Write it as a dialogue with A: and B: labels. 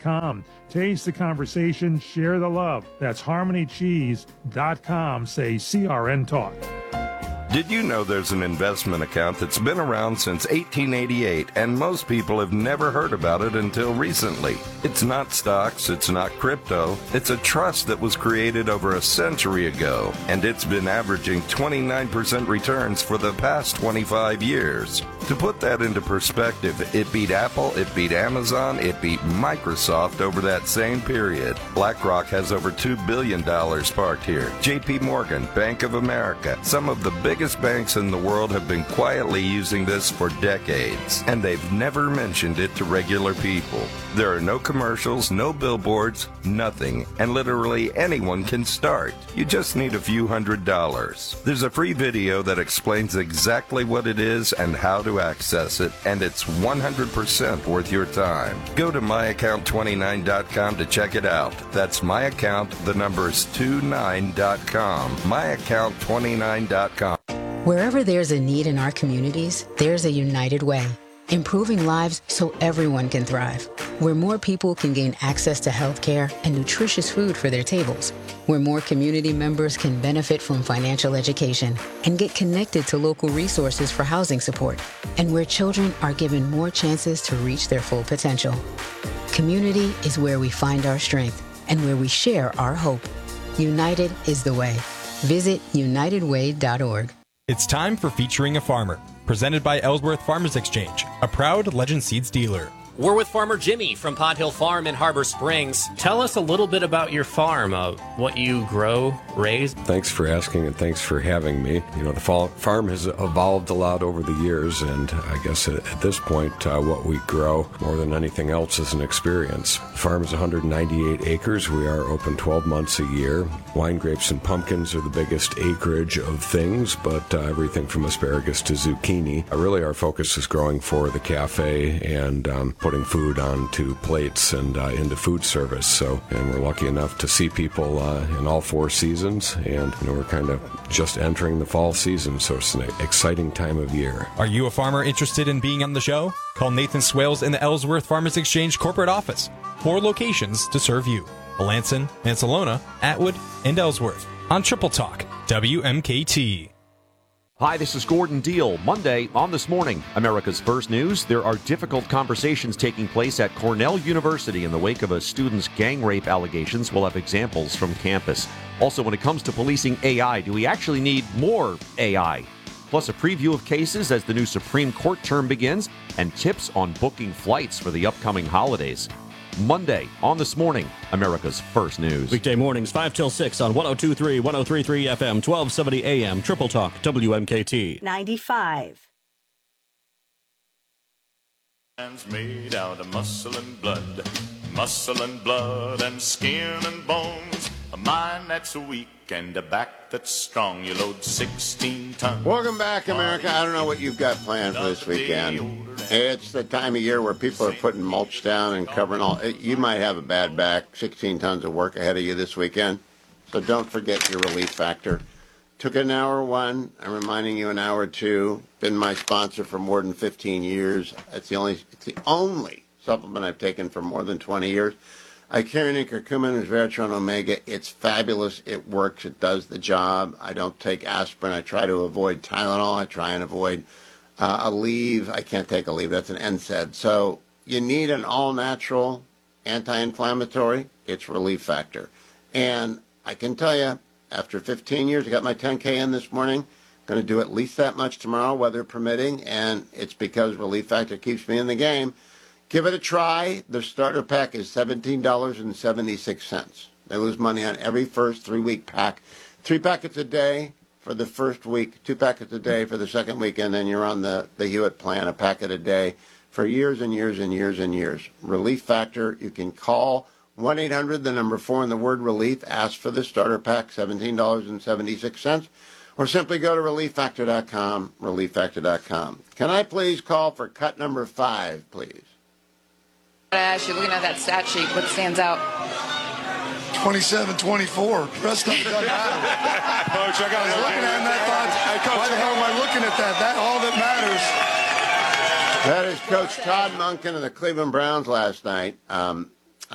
A: HarmonyCheese.com. Taste the conversation, share the love. That's HarmonyCheese.com. Say CRN Talk.
B: Did you know there's an investment account that's been around since 1888 and most people have never heard about it until recently? It's not stocks, it's not crypto, it's a trust that was created over a century ago, and it's been averaging 29% returns for the past 25 years. To put that into perspective, it beat Apple, it beat Amazon, it beat Microsoft over that same period. BlackRock has over $2 billion parked here. JP Morgan, Bank of America, some of the biggest banks in the world have been quietly using this for decades, and they've never mentioned it to regular people. There are no commercials, no billboards, nothing, and literally anyone can start. You just need a few $100s. There's a free video that explains exactly what it is and how to access it, and it's 100% worth your time. Go to myaccount29.com to check it out. That's myaccount, the number's 29.com, myaccount29.com.
C: Wherever there's a need in our communities, there's a United Way, improving lives so everyone can thrive. Where more people can gain access to health care and nutritious food for their tables. Where more community members can benefit from financial education and get connected to local resources for housing support. And where children are given more chances to reach their full potential. Community is where we find our strength and where we share our hope. United is the way. Visit unitedway.org.
D: It's time for Featuring a Farmer, presented by Ellsworth Farmers Exchange, a proud Legend Seeds dealer.
E: We're with Farmer Jimmy from Pod Hill Farm in Harbor Springs. Tell us a little bit about your farm, what you grow, raise.
F: Thanks for asking and thanks for having me. You know, the farm has evolved a lot over the years, and I guess at this point, what we grow more than anything else is an experience. The farm is 198 acres. We are open 12 months a year. Wine grapes and pumpkins are the biggest acreage of things, but everything from asparagus to zucchini. Really, our focus is growing for the cafe and putting food onto plates and into food service. And we're lucky enough to see people in all four seasons, and we're kind of just entering the fall season, so it's an exciting time of year.
D: Are you a farmer interested in being on the show? Call Nathan Swales in the Ellsworth Farmers Exchange corporate office. 4 locations to serve you: Melanson, Mansalona, Atwood, and Ellsworth. On Triple Talk, WMKT.
G: Hi, this is Gordon Deal. Monday on This Morning, America's First News. There are difficult conversations taking place at Cornell University in the wake of a student's gang rape allegations. We'll have examples from campus. Also, when it comes to policing AI, do we actually need more AI? Plus, a preview of cases as the new Supreme Court term begins, and tips on booking flights for the upcoming holidays. Monday on This Morning, America's First News.
H: Weekday mornings 5 till 6 on 102.3, 103.3 FM, 1270 AM, Triple Talk, WMKT.
I: 95.
J: Man's made out of muscle and blood and skin and bones. A mind that's weak and a back that's strong. You load 16 tons.
K: Welcome back, America. I don't know what you've got planned for this weekend. It's the time of year where people are putting mulch down and covering all. You might have a bad back, 16 tons of work ahead of you this weekend. So don't forget your relief factor. Took an hour 1. I'm reminding you an hour 2. Been my sponsor for more than 15 years. It's the only supplement I've taken for more than 20 years. Icarian and curcumin is Veritron Omega. It's fabulous. It works. It does the job. I don't take aspirin. I try to avoid Tylenol. I try and avoid Aleve. I can't take Aleve. That's an NSAID. So you need an all-natural anti-inflammatory. It's Relief Factor. And I can tell you, after 15 years, I got my 10K in this morning. Going to do at least that much tomorrow, weather permitting. And it's because Relief Factor keeps me in the game. Give it a try. The starter pack is $17.76. They lose money on every first 3-week pack. 3 packets a day for the first week, 2 packets a day for the second week, and then you're on the Hewitt plan, a packet a day for years and years and years and years. Relief Factor, you can call 1-800, the number 4 in the word relief, ask for the starter pack, $17.76, or simply go to relieffactor.com, relieffactor.com. Can I please call for cut number 5, please?
L: Ash, you're looking at that stat sheet. What stands out?
M: 27-24. Rest of it doesn't matter. Coach, I was looking at it and I thought, why the hell am I looking at that? That's all that matters.
K: That is Coach Todd Monken of the Cleveland Browns last night.